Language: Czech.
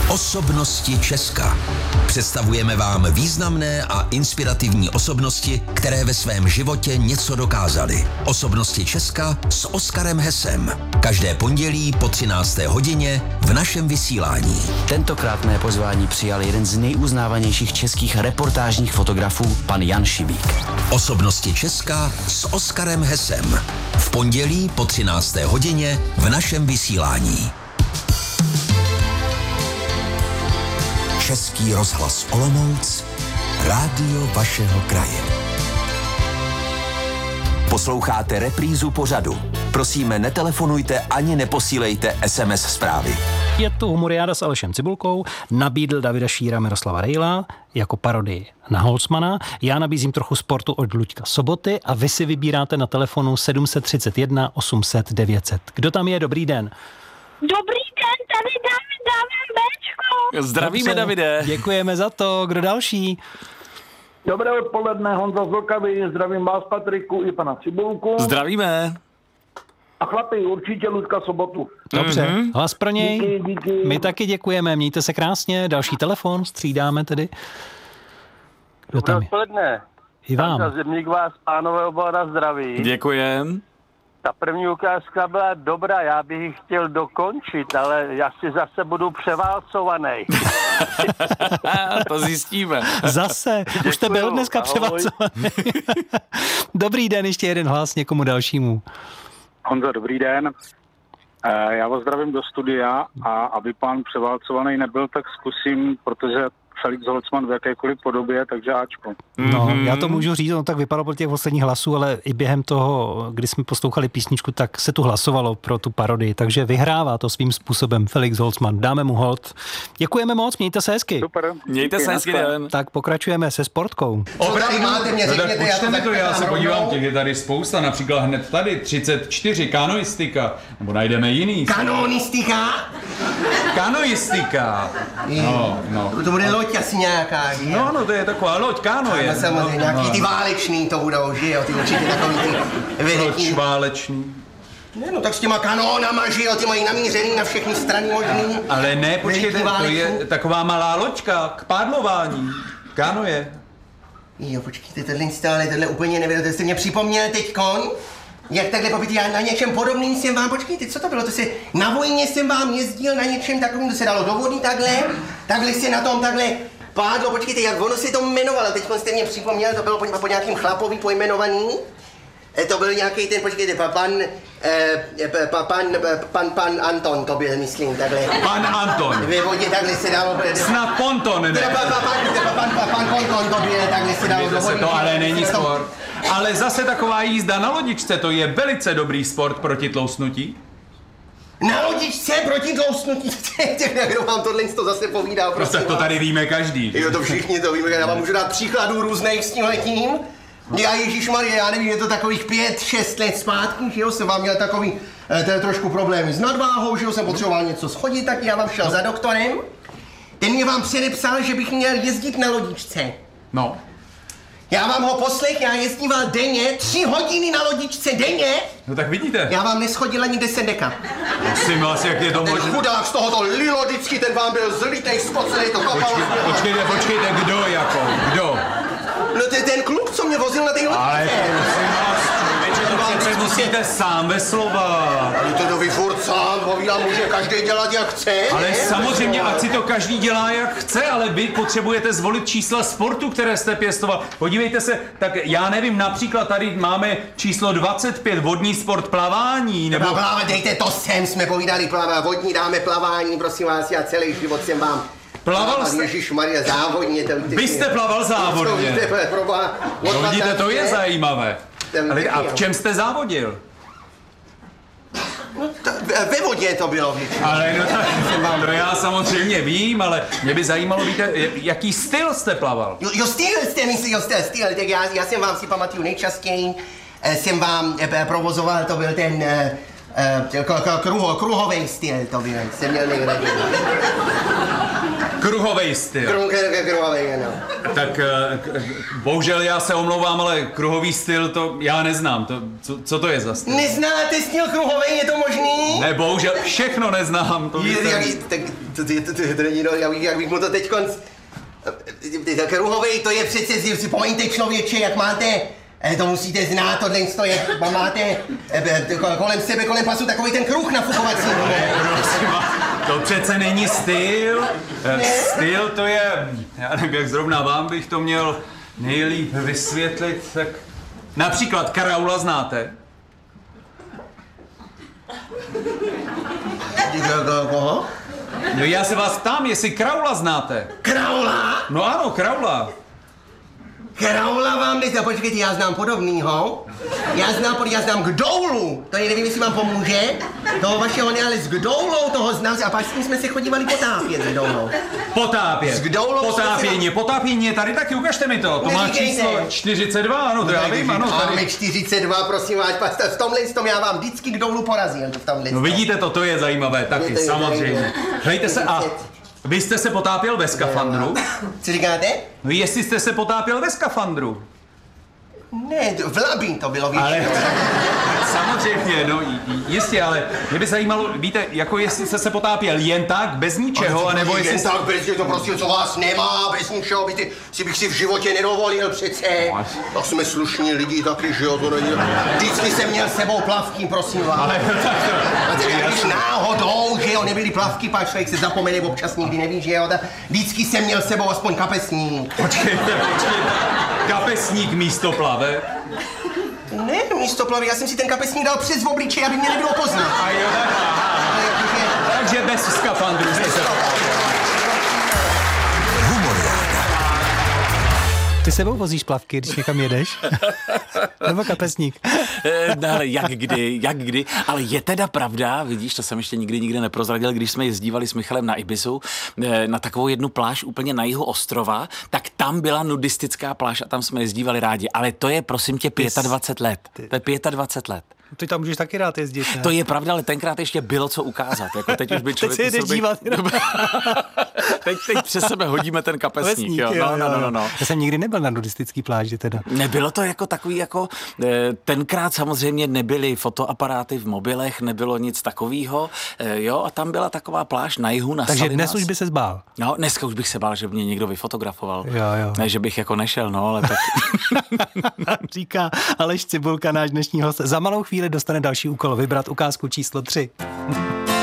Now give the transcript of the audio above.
Osobnosti Česka. Představujeme vám významné a inspirativní osobnosti, které ve svém životě něco dokázaly. Osobnosti Česka s Oskarem Hesem. Každé pondělí po 13. hodině v našem vysílání. Tentokrát mé pozvání přijal jeden z nejuznávanějších českých reportážních fotografů, pan Jan Šibík. Osobnosti Česka s Oskarem Hesem. V pondělí po 13. hodině v našem vysílání. Český rozhlas Olomouc, rádio vašeho kraje. Posloucháte reprízu pořadu. Prosíme, netelefonujte ani neposílejte SMS zprávy. Je tu Humoriáda s Alešem Cibulkou, nabídl Davida Šíra Miroslava Rejla jako parodii na Holcmana. Já nabízím trochu sportu od Luďka Soboty a vy si vybíráte na telefonu 731 800 900. Kdo tam je? Dobrý den. Dobrý den, tady David Bčko. Zdravíme, Dobře, Davide. Děkujeme za to. Kdo další? Dobré odpoledne, Honza z Vltavy, zdravím vás, Patriku, i pana Cibulku. Zdravíme. A chlapi, určitě Luďka Sobotu. Dobře, hlas pro něj. Díky. My taky děkujeme, mějte se krásně. Další telefon, střídáme tedy. Kdo tam je? Odpoledne. I vám. Za Zemník vás, pánové, oba zdraví. Děkujem. Ta první ukázka byla dobrá, já bych ji chtěl dokončit, ale já si zase budu převálcovaný. To zjistíme. Zase, už jste byl dneska ahoj. převálcovaný. Dobrý den, ještě jeden hlas někomu dalšímu. Honzo, dobrý den. Já vás zdravím do studia a aby pán převálcovaný nebyl, tak zkusím, protože Felix Holcman v jakékoliv podobě, takže Ačko. No, já to můžu říct, on tak vypadalo po těch posledních hlasů, ale i během toho, kdy jsme poslouchali písničku, tak se tu hlasovalo pro tu parodii, takže vyhrává to svým způsobem Felix Holcman. Dáme mu hold. Děkujeme moc, mějte se hezky. Super. Mějte se hezky, den. Tak pokračujeme se sportkou. Opravdu? Máte mě, řekněte, tak počte mi to, já se podívám, těch je tady spousta, například hned tady 34, kanoistika, nebo najdeme jiný. Kanonistika? Kanoistika. No. To bude loď asi nějaká, že? No, to je taková loď, káno je. No samozřejmě, nějaký ty válečný to budou, že jo, ty určitě takový ty veliký. Proč válečný? Ne, no tak s těma kanónama, že jo, ty mají namířený na všechny strany možný. Ale ne, počkejte, Veliký to je válečný. taková malá loďka k pádlování. Káno je. Jo, počkejte, tohle úplně nevěděl, to jste mě připomněl teďkon. Jak takhle popít, já na něčem podobným jsem vám, počkejte, co to bylo, to se, na vojně jsem vám jezdil na něčem takovým, to se dalo do vody takhle se na tom takhle pádlo, počkejte, jak ono se to jmenovalo, teď jste mě připomněl, to bylo po nějakým chlapovi pojmenovaný, to byl nějaký ten, počkejte, pan Anton, to byl, myslím, takhle. Pan Anton. Ve vodě takhle se dalo. Snad ponton, ne? Pan Ponton, to byl, takhle se dalo do vody. To ale není sport. Ale zase taková jízda na lodičce, to je velice dobrý sport proti tlousnutí. Na lodičce proti tlousnutí, kdo vám tohle to zase povídá, No prosím tak to vás. tady víme každý. Jo, to všichni to víme, já vám můžu dát příkladů různých s tímhletím. Já ježišmarja, já nevím, je to takových 5-6 let zpátky, že jo, jsem vám měl takový trošku problémy s nadváhou, že jo, jsem potřeboval něco schodit, tak já vám šel za doktorem. Ten mě vám předepsal, že bych měl jezdit na lodičce. No. Já vám ho poslech, já jezdíval denně, 3 hodiny na lodičce denně. No tak vidíte. Já vám neschodil ani 10 deka. Prosím vás, jak je to Ten možné. chudák z tohoto lilo vždycky, ten vám byl zlitej, spocenej, to kapalo. Počkejte, kdo jako, kdo? No ten kluk, co mě vozil na té lodičce. Ale prosím vás, člověče, to přece musíte sám ve slova. Ale to vy furt sám povídám, může každý dělat jak chce. Ale ne? samozřejmě, ať si to každý dělá jak chce, ale vy potřebujete zvolit čísla sportu, které jste pěstoval. Podívejte se, tak já nevím, například tady máme číslo 25, vodní sport plavání, nebo... Dejte to sem, jsme povídali vodní, dáme plavání, prosím vás, já celý život jsem vám... Plaval jste? Ježišmarja, závodně, to víte. Vy jste plaval závodně. No vidíte, to je zajímavé. Ale a v čem jste závodil? No, ve vodě to bylo většinou. Ale no tak, to já samozřejmě vím, ale mě by zajímalo, víte, jaký styl jste plaval? Jo, styl jste myslel, styl, tak já jsem vám si pamatuju nejčastěji, jsem vám provozoval, to byl ten kruhový styl, to byl, jsem měl nejraději. Kruhovej styl. Kruhovej, ano. Tak bohužel já se omlouvám, ale kruhový styl to já neznám. Co to je za styl? Neznáte styl kruhovej, je to možný? Ne, bohužel všechno neznám. Jak bych mu to teď konc... Kruhovej, to je přece, si pomeňte člověče, jak máte... To musíte znát, tohle jak máte kolem sebe, kolem pasu takový ten kruh nafukovací. To přece není styl. Styl to je, já nevím, jak zrovna vám bych to měl nejlíp vysvětlit, tak například Kraula znáte? Koho? No já se vás ptám, jestli Kraula znáte. Kraula? No ano, Kraula. Kraula vám nejde, počkejte, já znám podobnýho. Já znám Kdoulu, to je, nevím, jestli vám pomůže. Toho vašeho ne, ale s Kdoulou toho znám a pak s tím jsme se chodívali potápět s Kdoulou. Potápět. S Kdoulou Potápění je tady taky, ukažte mi to. To má číslo 42, ano, to já vím, ano. Máme 42, prosím vás, v tomhle tom já vám vždycky Kdoulu porazil. No vidíte to je zajímavé, taky, samozřejmě. Hlejte se, a vy jste se potápěl ve skafandru? Co říkáte? No jestli jste se potápěl ve skafandru. Ne, v Labín to bylo, víš. Ale samozřejmě, no jistě, ale mě by zajímalo, víte, jako jestli jste se potápěl jen tak, bez ničeho, anebo jestli... Jen tak, bez to prostě, co vás nemá, bez ničeho, víte, si bych si v životě nedovolil přece. Tak jsme slušní lidi taky, že jo, to není... Vždycky jsem měl s sebou plavky, prosím vás. Ale když náhodou, že jo, nebyly plavky, pak člověk se zapomene, občas nikdy neví, že jo, tak vždycky jsem měl s sebou aspoň kapesník. Počkejte. Kapesník místo plave? Ne, místo plavy, já jsem si ten kapesník dal přes obličej, aby mě nebylo poznat. A jo, takže bez skafandru jste se... Ty sebou vozíš plavky, když někam jedeš? Nebo kapesník? Ale jak kdy. Ale je teda pravda, vidíš, to jsem ještě nikdy neprozradil, když jsme jezdívali s Michalem na Ibizu, na takovou jednu pláž úplně na jihu ostrova, tak tam byla nudistická pláž a tam jsme jezdívali rádi. Ale to je, prosím tě, 25 let. To je 25 let. Ty tam můžeš taky rád jezdit, ne? To je pravda, ale tenkrát ještě bylo co ukázat. Jako teď už by člověk... Teď si jdeš dívat. teď přes sebe hodíme ten kapesník. Jo. No. Já jsem nikdy nebyl na nudistický pláži teda. Nebylo to jako takový, jako tenkrát samozřejmě nebyly fotoaparáty v mobilech, nebylo nic takového, jo, a tam byla taková pláž na jihu, na Takže Salinas. dnes už by se zbál. No, dneska už bych se bál, že mě někdo vyfotografoval. Jo. Ne, že bych jako nešel, no, ale tak... Říká Aleš Cibulka, náš dnešní host. Za malou chvíli dostane další úkol, vybrat ukázku číslo 3.